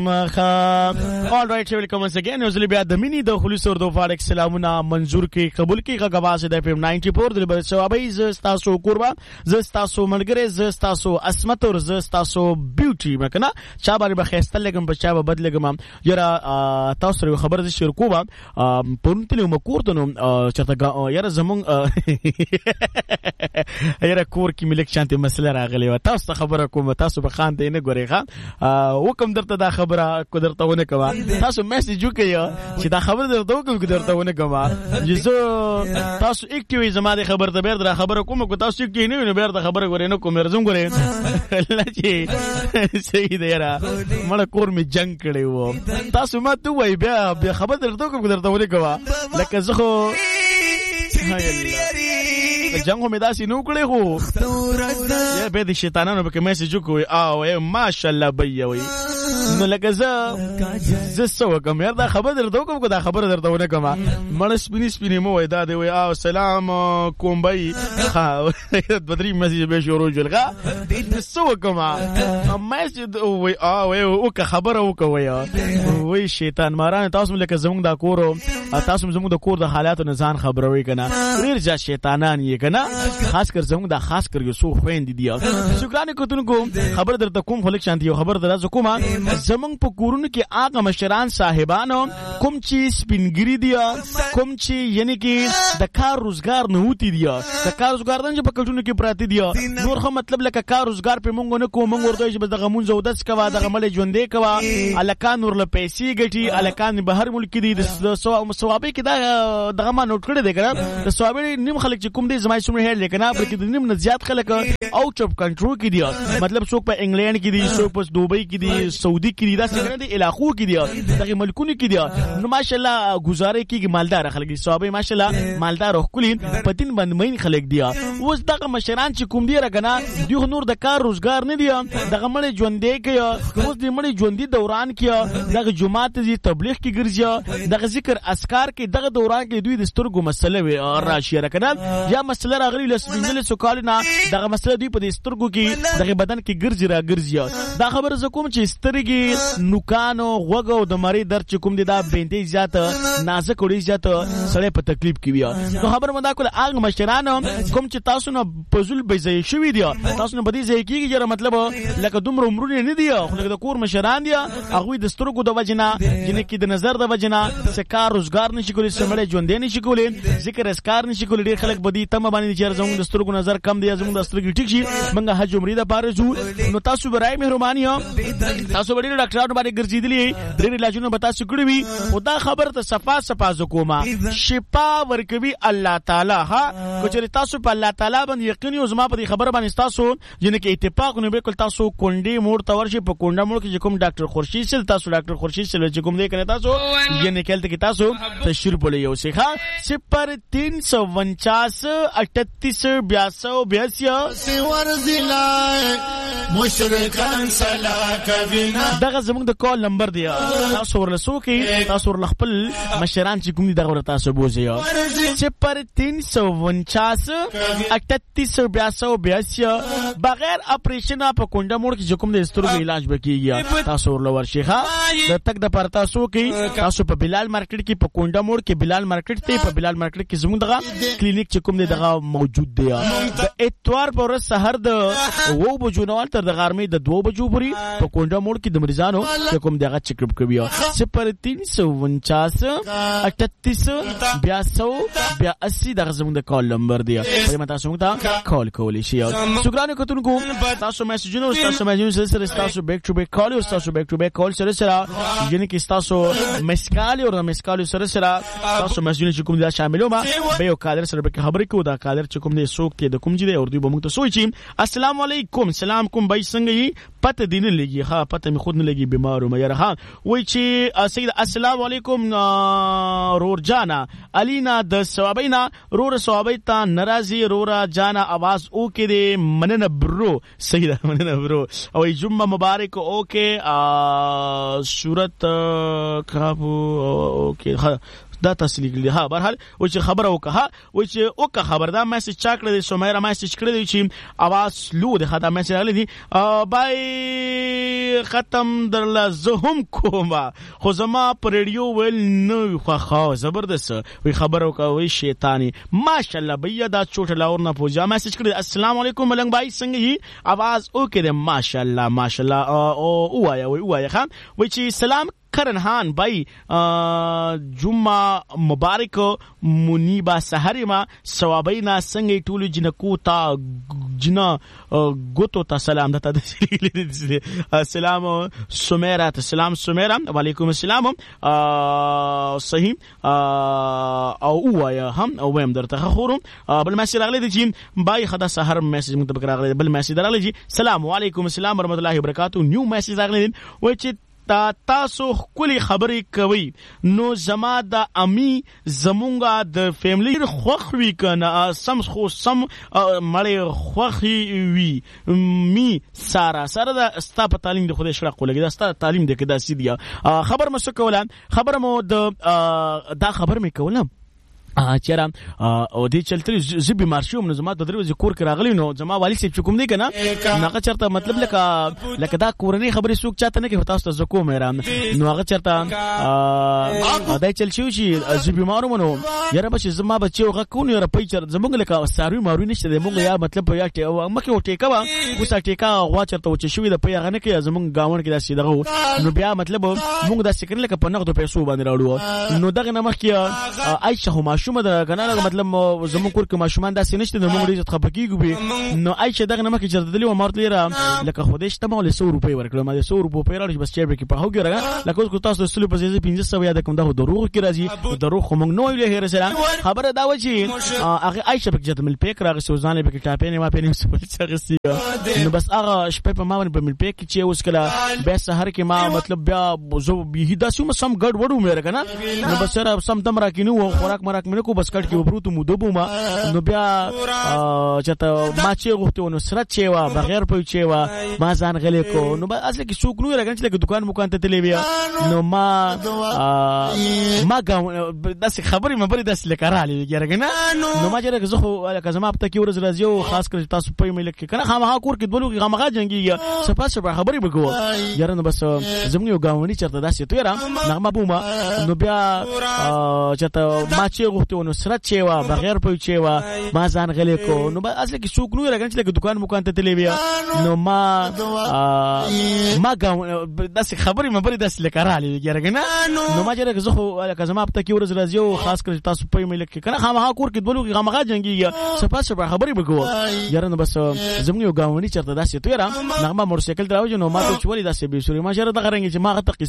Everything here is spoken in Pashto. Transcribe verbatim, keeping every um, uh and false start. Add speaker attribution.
Speaker 1: All right, welcome once again. Usually bia د مینی د خلوص اور د فارق سلامونه منظور کی قبول کی غواز د اف ام نائنٹی فور د بل ثوابي زستا سو قربان زستا سو ملګری زستا سو اسمت اور زستا سو بیوټي مکنه چا باندې بخښتل لګم په چا به بدلګم یرا تاسو خبر د شیر کوبا پونتلو مکورتنو چرته یرا زمون یرا کور کی ملک شانتي مسله راغلی و تاسو خبره کوم تاسو به خان دینه ګورېغه وکم درته دا خبره کو درته ونه کوا تاسو میسج وکیا چې دا خبره درته وکم کو درته ونه کوا یزه تاسو اکټیوي زما د خبر ته بیر در خبره کوم کو تاسو کې نه نه بیر د خبره غورې نه کوم رزم غورې الله چې صحیح دی را مړه کور می جنگ کړي وو تاسو ما ته وای بیا بیا خبر درته وکم کو درته ونه کوا لکه زه خو جنگو می داسې نو کړي خو یا به د شیطانانو به میسج وکوي او ماشاءالله بیا وای نو لکه زه زه سو کوم یار دا خبر درته کوم کو دا خبر درته ونه کوم مړ سپینی سپینی مو وای دا دی وای او سلام کوم بای ها بدري میسج به شروع جلغه سو کوم میسج وای او وای او که خبر او کوي وای شیطان ماران تاسو لکه زموږ دا کور تاسو زموږ د کور د حالاتو نه ځان خبروي کنه ډیر ځا شیطانان یې کنه خاص کر زموږ د خاص کر یو سو خويند دي شکرانه کوتونکو خبر درته کوم خلک شانتي یو خبر درته کوم زمنګ په کورونو کې هغه مشران صاحبانو کوم چې سپینګری دي کوم چې یعنی کې د کار روزګار نه وتی دي د کار روزګار نه په کلتونو کې پراتی دي نور خو مطلب لکه کار روزګار په مونږ نه کوم مونږ ورته چې د غمون زودس کوا د غمل ژوندې کوا الکان نور له پیسې ګټي الکان بهر ملک دي د ثوابي کې دا دغه ما نوٹ کړی دی کنه د ثوابي نیم خلک چې کوم دي زمای سمره هیر لیکنه په کې نیم نه زیات خلک اوټ اف کنټرول کې دي مطلب څوک په انګلند کې دي څوک په دوبۍ کې دي سعودي کې دي دا څنګه دي علاقو کې دي دغه ملکونو کې دي نو ماشاءالله گزارې کېږي مالدار خلک دي ثوابي ماشاءالله مالدار او خپلین پتین بندمین خلک دي اوس دغه مشران چې کوم دي راګنا دوی نور د کار روزګار نه دي دغه مړ ژوندې کوي اوس د مړ ژوندې دوران کې دغه جمعات دي تبلیغ کې ګرځي دغه ذکر اسکار کې دغه دوران کې دوی د سترګو مسله وي راشي راګنا یا مسله راغلي لسبینل سوکالنا دغه مسله دوی په سترګو کې دغه بدن کې ګرځي را ګرځي دا خبر ز کوم چې سترګي نوکانو غوګو د مری در چې کوم دي دا بنتي زیات نازک وړي زیات سړی په تکلیف کې وي نو خبر مدا کول اغه مشرانو کوم چې تاسو نه پزول به ځای شوی دی تاسو نه بدی ځای کېږي چې مطلب لکه دومره عمرونه نه دی خو لکه د کور مشران دي هغه د سترګو د وجنه جنې کې د نظر د وجنه سکار روزګار نشي کولی سمړې ژوند نه شي کولی ذکر اسکار نشي کولی ډیر خلک بدی تم باندې چې زموږ د سترګو نظر کم دی زموږ د سترګې ټیک شي منګه حج عمره د پاره زو نو تاسو برای مهرباني تاسو وړي ډاکټرانو باندې ګرځیدلی درې علاجونه به تاسو کړی وي او دا خبر ته صفا صفا زکوما شفا ورکوي الله تعالی ها کچې تاسو په الله تعالی باندې یقین یو زما په خبر باندې تاسو جن کې اتفاق نه بالکل تاسو کونډي موړ تور شي په کونډه موړ کې کوم ډاکټر خورشید سره تاسو ډاکټر خورشید سره چې کوم دې کنه تاسو جن کې تل کې تاسو تشریف بولې یو څه ها صفر تین سو انچاس اٹھتیس بیاسو بیاسیا سیور ضلع مشرکان سلا کوینا دغه زموږ د کال نمبر دی تاسو ورلسو کې تاسو ورل خپل مشران چې کوم دي دغه تاسو بوزي صفر تین سو انچاس اٹھتیس بیاسو بیاسیا بغیر اپریشن په کونډه موړ کې کوم د سترګو علاج وکیږي تاسو ورل ورشيخه د تک د پر تاسو کې تاسو په بلال مارکیټ کې په کونډه موړ کې بلال مارکیټ ته په بلال مارکیټ کې زموږ دغه کلینیک چې کوم دی دغه موجود دی د اتوار پر سحر د وو بجو نوال تر د غرمې د دوه بجو پورې په کونډه موړ کې د مریضانو چې کوم دغه چیک اپ کوي صفر تین سو انچاس اٹھتیس بیاسو بیاسی دغه زموږ د کال نمبر دی په متا تاسو ته کال کولی شي شکرانه کوتونکو تاسو میسجونه تاسو میسجونه سره تاسو بیک ټو بیک کال او تاسو بیک ټو بیک کال سره سره یعنی کې تاسو مسکال او مسکال سره سره تاسو میسجونه چې کوم دا شاملو ما به یو کادر سره به خبرې کو دا کادر چې کوم دې سوک ته د کوم جدي اور دوی به موږ ته سوچي السلام علیکم سلام کوم بای څنګه یې پته دین لګي ها پته می خود نه لګي بیمار ما یاره ها وای چې سید السلام علیکم رور جانا الینا د ثوابینا رور ثوابیتا ناراضی رورا جانا आवाज او کې دې مننه برو سید مننه برو او جمعه مبارک اوکے صورت کاپو اوکے دا تسلیق ها برحال و چې خبره وکړه و چې وکړه خبردار میسج چا کړی دی سمیرا میسج کړی دی چې اواز لو د خطا میسج راغلی دی بای ختم درله زه هم کومه خو زما په ریډیو ویل نه خو زبردست وی خبره وکړه وی شیطانی ماشاءالله بھیا دا چوټ لاور نه پوجا میسج کړی السلام علیکم ملنګ بھائی څنګه یې आवाज اوکې ده ماشاءالله ماشاءالله او وایا وی وایا خان وی چې سلام کرنهان بھائی جمعه مبارک منیبا سحرما ثوابینا څنګه ټول جنکو تا جنا ګوتو ته سلام دته السلام سمیرا السلام سمیرا وعلیکم السلام صحیح او وایا هم او ویم درته خورم بل میسج راغلی دی چې بای خدا سحر میسج متبک راغلی بل میسج راغلی چې السلام علیکم السلام ورحمت الله وبرکاتہ نیو میسج راغلی دی و چې تا تاسو کلی خبرې کوي نو زما د امی زمونږه د فیملی خوخ وی کنه سم خو سم مړی خوخي وی می سارا سره د ستا په تعلیم د خوده شړق ولګي د ستا تعلیم د کدا سیدیا خبر مې څه کوله خبر مو د دا خبر مې کوله چیرې او دې چلتري زی بیمار شوم نو زما د دروازې کور کې راغلی نو زما والي سي کوم دی کنه هغه چرته مطلب لکه لکه دا کورنۍ خبرې سوق چاته نه کې تاسو ته زکو مېرام نو هغه چرته دا چل شو شي زی بیمار مونږ یاره بچ زما بچو هغه کو نه رپې چر زمونږ لکه ساروي مارو نشته مونږ یا مطلب یا مکه ټیکا وا وسه ټیکا غوا چرته و چې شوې د پیغه نه کې زمونږ گاون کې داسې دغه نو بیا مطلب مونږ داسې کړل لکه په نقد پیسو باندې راوړو نو دغه نمخ کې عائشه هم شومه د کنه مطلب زمون کور کې ماشومان داسې نشته د موږ ډیره خپکیږو به نو عائشه دغه نمکه چردلی و مرته را لکه خوده شته مول سو روپۍ ورکړم ما سو روپۍ پیراړ بس چیر کې په هوګي راغله لکه اوس تاسو سلو په پنځه سو یاد کوم دا دروغ کې راځي دروغ خو موږ نو یې هر سره خبره دا و چې هغه عائشه په جته مل پیک راغله سوزانه به کې ټاپې نه ما په نیم سپل چغسي نو بس هغه شپه په ما باندې په مل پیک چې اوس کله به سحر کې ما مطلب بیا زو به داسې سم ګډ وډو مې راکنه نو بس سره سم دم راکینو خوراک مراک مې کو بس کټ کې وبروت مو دوبو ما نو بیا چته ما چې غوښته نو سره چې وا بغیر په چې وا ما ځان غلې کو نو بس اصل کې څوک نو راغلی چې دکان مو کانته تلې بیا نو ما ما ګاو داسې خبرې مبرې داسې لکارالې ګرګنه نو ما چې زه خو لکه زما په تکي ورځ راځي او خاص کر تاسو په ملک کې کنه خامخا کور کې دولو خامخا جنگي سپاس په خبرې وکړو یاره نو بس زموږ یو گاونډي چرته داسې تو یاره نغمه بوما نو بیا چته ما چې غوښته نو سره چې وا بغیر په چې وا ما ځان غلې کو نو بس اصل کې څوک نو راغلی چې دکان مو کانته تلې بیا نو ما ما ګاو داسې خبرې مبرې داسې لکارالې ګرګنه نو ما چې زه خو لکه زما په تکي ورځ راځي او خاص کر تاسو په ملک کې کنه خامخا کور کې دولو خامخا جنگي سپاس په خبرې وکړو یاره نو بس زموږ یو گاونډي چرته داسې تو یاره نغمه موټرسایکل دراوځي نو ما ته چولې داسې به شوري ما شره دغه رنګ چې ما ته